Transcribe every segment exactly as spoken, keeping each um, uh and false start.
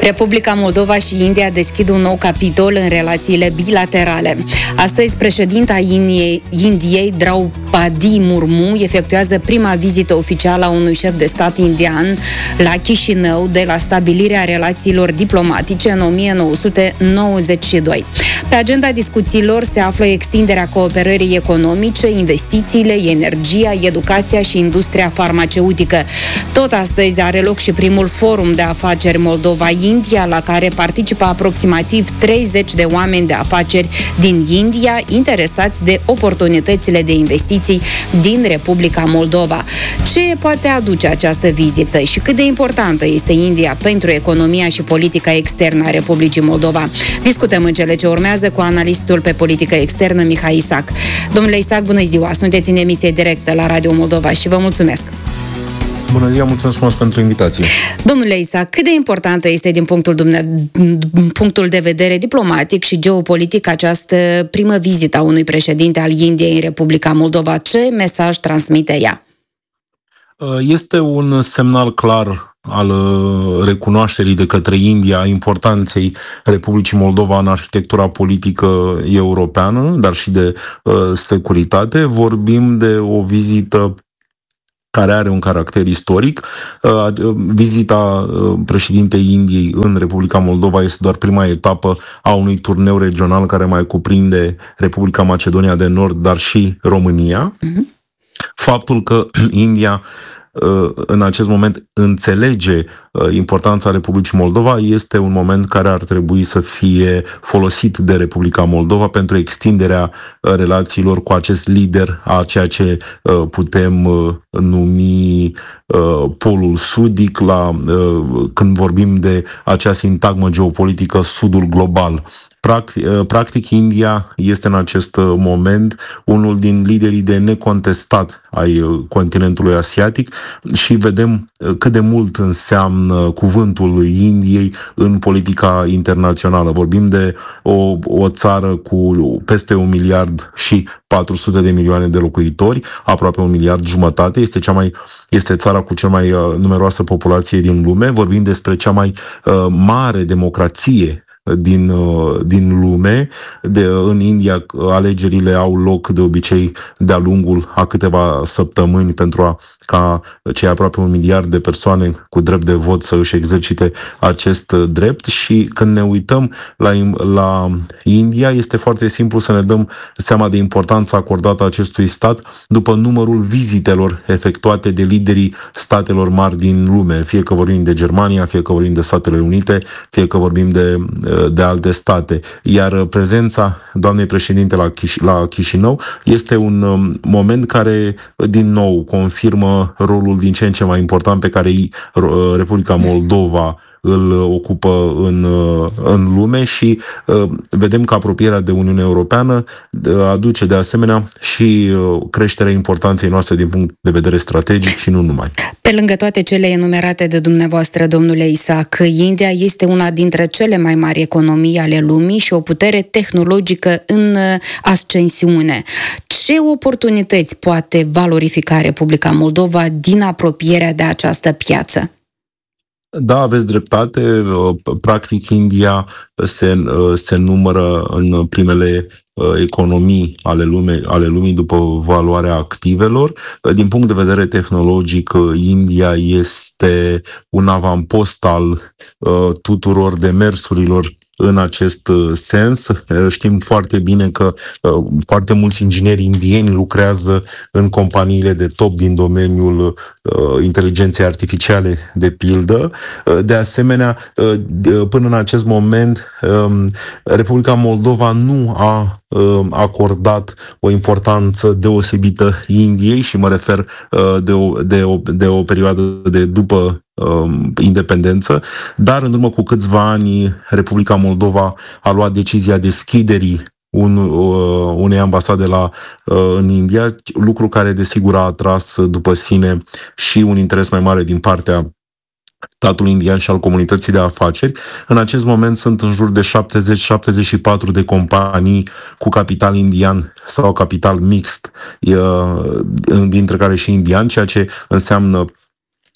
Republica Moldova și India deschid un nou capitol în relațiile bilaterale. Astăzi, președinta Indiei, Indiei Draupadi Murmu, efectuează prima vizită oficială a unui șef de stat indian la Chișinău de la stabilirea relațiilor diplomatice în o mie nouă sute nouăzeci și doi. Pe agenda discuțiilor se află extinderea cooperării economice, investițiile, energia, educația și industria farmaceutică. Tot astăzi are loc și primul forum de afaceri Moldova-India, la care participă aproximativ treizeci de oameni de afaceri din India, interesați de oportunitățile de investiții din Republica Moldova. Ce poate aduce această vizită și cât de importantă este India pentru economia și politica externă a Republicii Moldova? Discutăm în cele ce urmează cu analistul pe politică externă Mihai Isac. Domnule Isac, bună ziua! Sunteți în emisie directă la Radio Moldova și vă mulțumesc! Bună ziua, mulțumesc frumos pentru invitație. Domnule Isac, cât de importantă este din punctul, dumne, punctul de vedere diplomatic și geopolitic această primă vizită a unui președinte al Indiei în Republica Moldova? Ce mesaj transmite ea? Este un semnal clar al recunoașterii de către India a importanței Republicii Moldova în arhitectura politică europeană, dar și de uh, securitate. Vorbim de o vizită care are un caracter istoric. Vizita președintei Indiei în Republica Moldova este doar prima etapă a unui turneu regional care mai cuprinde Republica Macedonia de Nord, dar și România. Uh-huh. Faptul că India în acest moment înțelege importanța Republicii Moldova este un moment care ar trebui să fie folosit de Republica Moldova pentru extinderea relațiilor cu acest lider a ceea ce putem numi polul sudic, la, când vorbim de acea sintagmă geopolitică sudul global. Practic, practic, India este în acest moment unul din liderii de necontestat ai continentului asiatic și vedem cât de mult înseamnă cuvântul Indiei în politica internațională. Vorbim de o, o țară cu peste un miliard și patru sute de milioane de locuitori, aproape un miliard jumătate. Este cea mai, este țara cu cea mai numeroasă populație din lume. Vorbim despre cea mai uh, mare democrație din, din lume. De, în India alegerile au loc de obicei de-a lungul a câteva săptămâni pentru a, ca cei aproape un miliard de persoane cu drept de vot să își exercite acest drept și când ne uităm la, la India este foarte simplu să ne dăm seama de importanța acordată acestui stat după numărul vizitelor efectuate de liderii statelor mari din lume, fie că vorbim de Germania, fie că vorbim de Statele Unite, fie că vorbim de de alte state. Iar prezența doamnei președinte la, Chiș- la Chișinău este un um, moment care, din nou, confirmă rolul din ce în ce mai important pe care Republica Moldova îl ocupă în, în lume și uh, vedem că apropierea de Uniunea Europeană aduce de asemenea și uh, creșterea importanței noastre din punct de vedere strategic și nu numai. Pe lângă toate cele enumerate de dumneavoastră, domnule Isac, India este una dintre cele mai mari economii ale lumii și o putere tehnologică în ascensiune. Ce oportunități poate valorifica Republica Moldova din apropierea de această piață? Da, aveți dreptate. Practic, India se, se numără în primele economii ale lumii, ale lumii după valoarea activelor. Din punct de vedere tehnologic, India este un avampost al tuturor demersurilor în acest sens. Știm foarte bine că foarte mulți ingineri indieni lucrează în companiile de top din domeniul inteligenței artificiale, de pildă. De asemenea, până în acest moment, Republica Moldova nu a acordat o importanță deosebită Indiei și mă refer de o, de o, de o perioadă de după independență, dar în urmă cu câțiva ani Republica Moldova a luat decizia deschiderii un, unei ambasade la, în India, lucru care desigur a atras după sine și un interes mai mare din partea statul indian și al comunității de afaceri. În acest moment sunt în jur de șaptezeci șaptezeci și patru de companii cu capital indian sau capital mixt, dintre care și indian, ceea ce înseamnă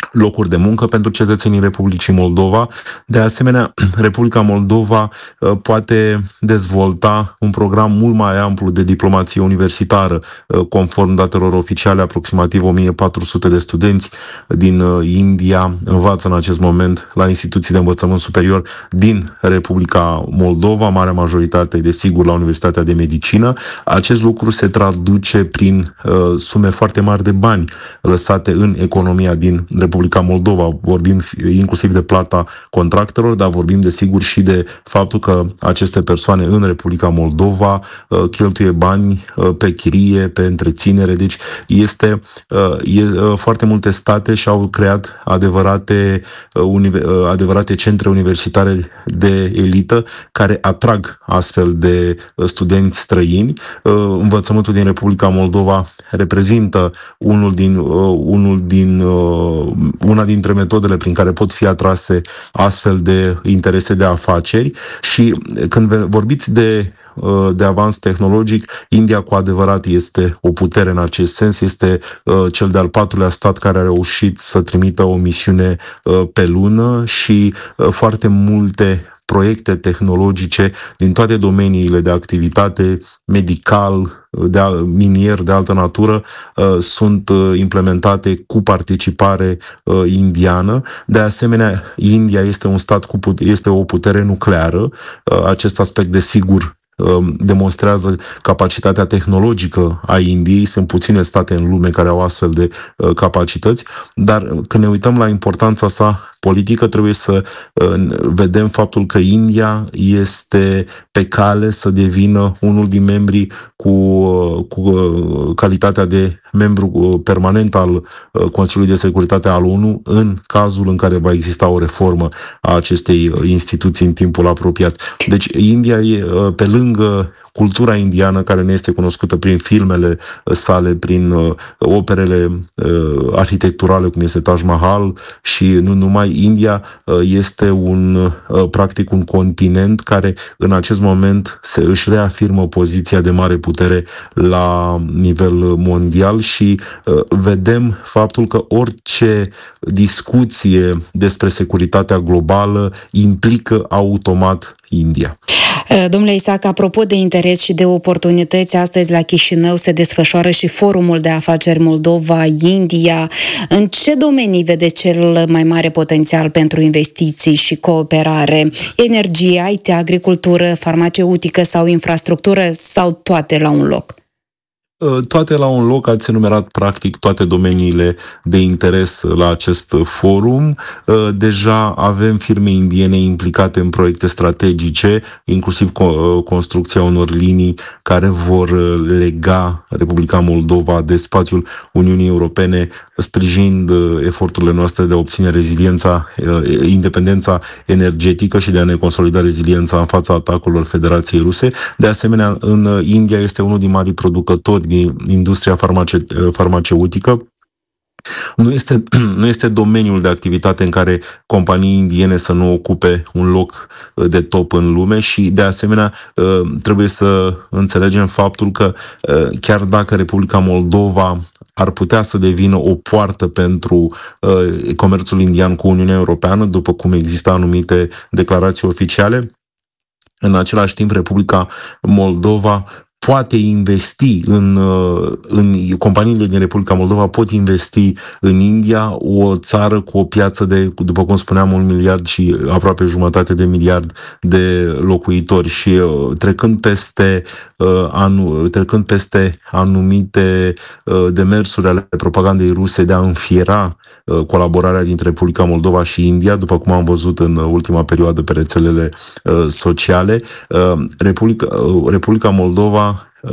locuri de muncă pentru cetățenii Republicii Moldova. De asemenea, Republica Moldova poate dezvolta un program mult mai amplu de diplomație universitară. Conform datelor oficiale, aproximativ o mie patru sute de studenți din India învață în acest moment la instituții de învățământ superior din Republica Moldova, marea majoritate, desigur, la Universitatea de Medicină. Acest lucru se traduce prin uh, sume foarte mari de bani lăsate în economia din Republica Moldova. Vorbim inclusiv de plata contractelor, dar vorbim desigur și de faptul că aceste persoane în Republica Moldova uh, cheltuie bani uh, pe chirie, pe întreținere. Deci este uh, e, uh, foarte multe state și-au creat adevărate, uh, unive, uh, adevărate centre universitare de elită care atrag astfel de uh, studenți străini. Uh, învățământul din Republica Moldova reprezintă unul din, uh, unul din uh, una dintre metodele prin care pot fi atrase astfel de interese de afaceri și când vorbiți de de avans tehnologic, India cu adevărat este o putere în acest sens, este uh, cel de-al patrulea stat care a reușit să trimită o misiune uh, pe lună și uh, foarte multe proiecte tehnologice din toate domeniile de activitate, medical, de minier, de altă natură, sunt implementate cu participare indiană. De asemenea, India este un stat cu put- este o putere nucleară. Acest aspect, desigur, demonstrează capacitatea tehnologică a Indiei. Sunt puține state în lume care au astfel de capacități, dar când ne uităm la importanța sa politică, trebuie să vedem faptul că India este pe cale să devină unul din membrii cu, cu calitatea de membru permanent al Consiliului de Securitate al O N U în cazul în care va exista o reformă a acestei instituții în timpul apropiat. Deci India e, pe lângă cultura indiană, care ne este cunoscută prin filmele sale, prin uh, operele uh, arhitecturale, cum este Taj Mahal, și nu numai, India uh, este un, uh, practic un continent care în acest moment se își reafirmă poziția de mare putere la nivel mondial și uh, vedem faptul că orice discuție despre securitatea globală implică automat India. Domnule Isaac, apropo de interes și de oportunități, astăzi la Chișinău se desfășoară și Forumul de Afaceri Moldova-India. În ce domenii vedeți cel mai mare potențial pentru investiții și cooperare? Energie, I T, agricultură, farmaceutică sau infrastructură sau toate la un loc? Toate la un loc, ați enumerat practic toate domeniile de interes la acest forum. Deja avem firme indiene implicate în proiecte strategice, inclusiv construcția unor linii care vor lega Republica Moldova de spațiul Uniunii Europene, sprijinind eforturile noastre de a obține reziliența, independența energetică și de a ne consolida reziliența în fața atacurilor Federației Ruse. De asemenea, în India este unul din marii producători din industria farmace- farmaceutică. Nu este, nu este domeniul de activitate în care companii indiene să nu ocupe un loc de top în lume și, de asemenea, trebuie să înțelegem faptul că chiar dacă Republica Moldova ar putea să devină o poartă pentru comerțul indian cu Uniunea Europeană, după cum există anumite declarații oficiale, în același timp Republica Moldova poate investi în, în companiile din Republica Moldova, pot investi în India, o țară cu o piață de, după cum spuneam, un miliard și aproape jumătate de miliard de locuitori și trecând peste, anu, trecând peste anumite demersuri ale propagandei ruse de a înfiera colaborarea dintre Republica Moldova și India, după cum am văzut în ultima perioadă pe rețelele sociale, Republica, Republica Moldova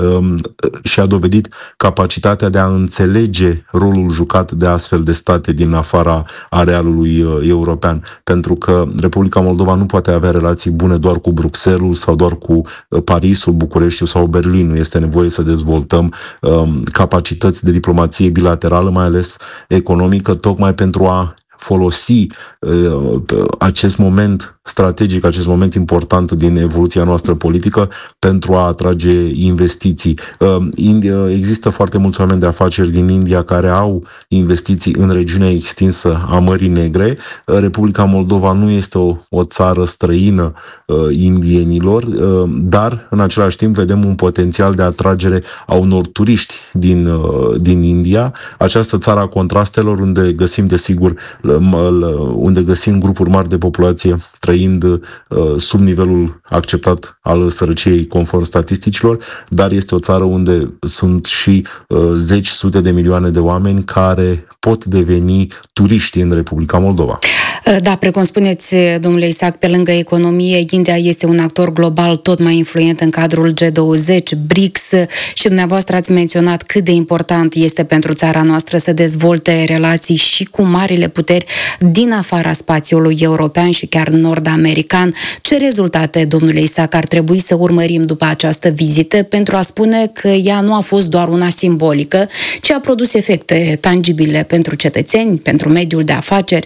și-a dovedit capacitatea de a înțelege rolul jucat de astfel de state din afara arealului european, pentru că Republica Moldova nu poate avea relații bune doar cu Bruxelles sau doar cu Parisul, Bucureștiul sau Berlinul. Este nevoie să dezvoltăm capacități de diplomație bilaterală, mai ales economică, tocmai pentru a folosi acest moment strategic, acest moment important din evoluția noastră politică pentru a atrage investiții. Există foarte mulți oameni de afaceri din India care au investiții în regiunea extinsă a Mării Negre. Republica Moldova nu este o, o țară străină indienilor, dar în același timp vedem un potențial de atragere a unor turiști din, din India. Această țară a contrastelor, unde găsim desigur unde găsim grupuri mari de populație trăind uh, sub nivelul acceptat al sărăciei conform statisticilor, dar este o țară unde sunt și uh, zeci, sute de milioane de oameni care pot deveni turiști în Republica Moldova. Da, precum spuneți, domnule Isaac, pe lângă economie, India este un actor global tot mai influent în cadrul G douăzeci, B R I C S și dumneavoastră ați menționat cât de important este pentru țara noastră să dezvolte relații și cu marile puteri din afara spațiului european și chiar nord-american. Ce rezultate, domnule Isaac, ar trebui să urmărim după această vizită pentru a spune că ea nu a fost doar una simbolică, ci a produs efecte tangibile pentru cetățeni, pentru mediul de afaceri?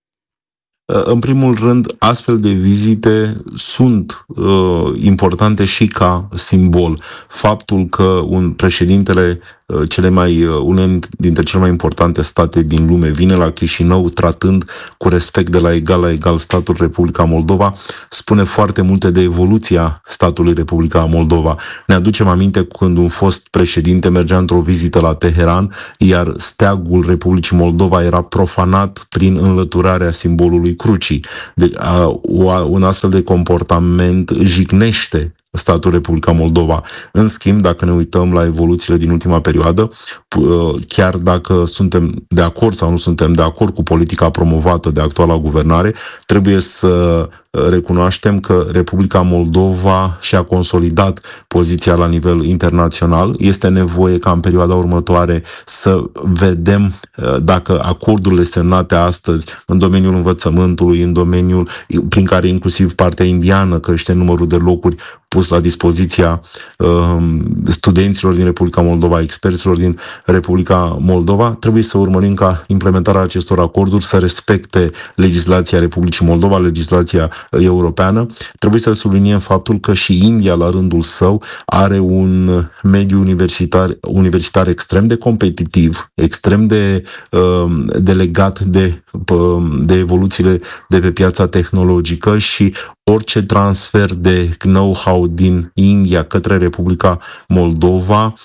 În primul rând, astfel de vizite sunt uh, importante și ca simbol. Faptul că un președintele uh, cele mai, uh, unul dintre cele mai importante state din lume vine la Chișinău tratând cu respect de la egal la egal statul Republica Moldova, spune foarte multe de evoluția statului Republica Moldova. Ne aducem aminte când un fost președinte mergea într-o vizită la Teheran, iar steagul Republicii Moldova era profanat prin înlăturarea simbolului crucii. Deci, a, un astfel de comportament jignește statul Republica Moldova. În schimb, dacă ne uităm la evoluțiile din ultima perioadă, chiar dacă suntem de acord sau nu suntem de acord cu politica promovată de actuala guvernare, trebuie să recunoaștem că Republica Moldova și-a consolidat poziția la nivel internațional. Este nevoie ca în perioada următoare să vedem dacă acordurile semnate astăzi în domeniul învățământului, în domeniul prin care inclusiv partea indiană crește numărul de locuri pus la dispoziția uh, studenților din Republica Moldova, experților din Republica Moldova, trebuie să urmărim ca implementarea acestor acorduri să respecte legislația Republicii Moldova, legislația europeană. Trebuie să subliniem faptul că și India, la rândul său, are un mediu universitar, universitar extrem de competitiv, extrem de, uh, de legat de, uh, de evoluțiile de pe piața tehnologică și orice transfer de know-how din India către Republica Moldova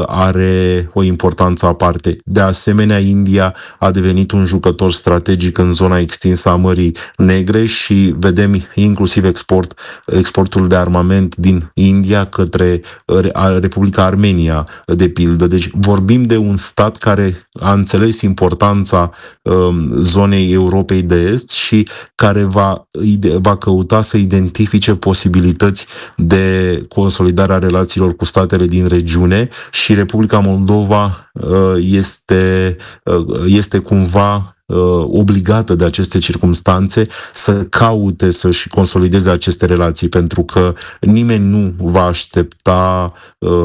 are o importanță aparte. De asemenea, India a devenit un jucător strategic în zona extinsă a Mării Negre și vedem inclusiv export, exportul de armament din India către Republica Armenia, de pildă. Deci vorbim de un stat care a înțeles importanța um, zonei Europei de Est și care va, va căuta să identifice posibilități de consolidare a relațiilor cu statele din regiune și Republica Moldova este, este cumva obligată de aceste circumstanțe să caute să-și consolideze aceste relații, pentru că nimeni nu va aștepta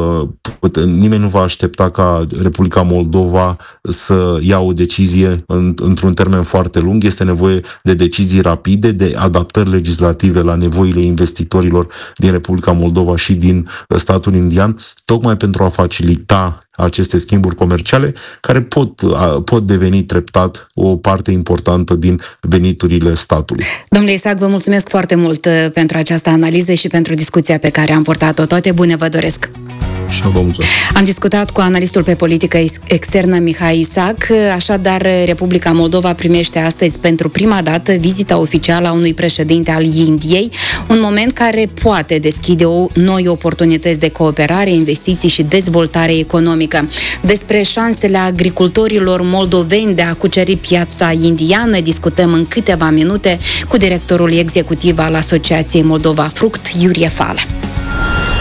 nimeni nu va aștepta ca Republica Moldova să ia o decizie într-un termen foarte lung. Este nevoie de decizii rapide, de adaptări legislative la nevoile investitorilor din Republica Moldova și din statul indian, tocmai pentru a facilita aceste schimburi comerciale care pot, pot deveni treptat o parte importantă din veniturile statului. Domnule Isaac, vă mulțumesc foarte mult pentru această analiză și pentru discuția pe care am purtat-o. Toate bune vă doresc! Și vă mulțumesc. Am discutat cu analistul pe politică externă Mihai Isaac. Așadar, Republica Moldova primește astăzi pentru prima dată vizita oficială a unui președinte al Indiei, un moment care poate deschide o noi oportunități de cooperare, investiții și dezvoltare economică. Despre șansele agricultorilor moldoveni de a cuceri piața indiană discutăm în câteva minute cu directorul executiv al Asociației Moldova Fruct, Iurie Fală.